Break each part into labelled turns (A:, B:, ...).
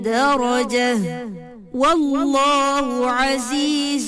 A: درجة والله عزيز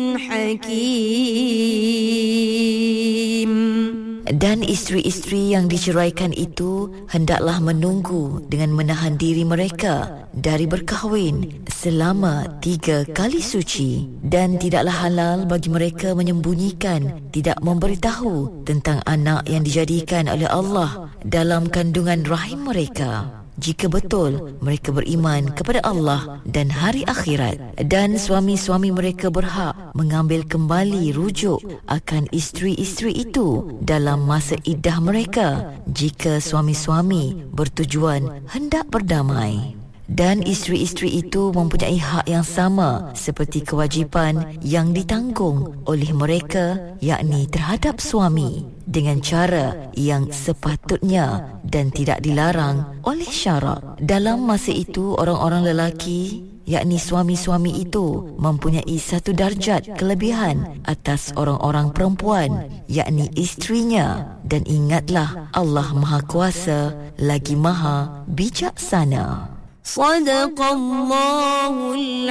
A: حكيم.
B: Dan isteri-isteri yang diceraikan itu hendaklah menunggu dengan menahan diri mereka dari berkahwin selama 3 kali suci, dan tidaklah halal bagi mereka menyembunyikan, tidak memberitahu tentang anak yang dijadikan oleh Allah dalam kandungan rahim mereka, jika betul mereka beriman kepada Allah dan hari akhirat. Dan suami-suami mereka berhak mengambil kembali rujuk akan isteri-isteri itu dalam masa iddah mereka, jika suami-suami bertujuan hendak berdamai. Dan isteri-isteri itu mempunyai hak yang sama seperti kewajipan yang ditanggung oleh mereka, yakni terhadap suami, dengan cara yang sepatutnya dan tidak dilarang oleh syarak. Dalam masa itu, orang-orang lelaki, yakni suami-suami itu, mempunyai satu darjat kelebihan atas orang-orang perempuan, yakni isterinya. Dan ingatlah, Allah Maha Kuasa lagi Maha Bijaksana. Sadaqallahul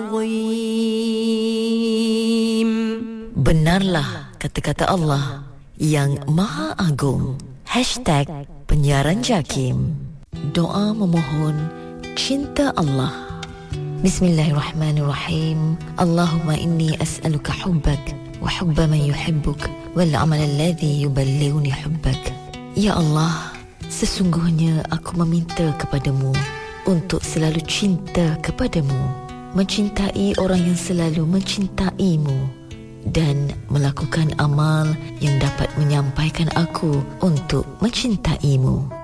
B: Azim. Benarlah kata-kata Allah yang Maha Agung. #penyiaran Jakim. Doa memohon cinta Allah. Bismillahirrahmanirrahim. Allahumma inni as'aluka hubbak wa hubba man yuhibbuk wal amal alladhi yuballighuni hubbak. Ya Allah, sesungguhnya aku meminta kepadamu untuk selalu cinta kepadamu, mencintai orang yang selalu mencintaimu, dan melakukan amal yang dapat menyampaikan aku untuk mencintaimu.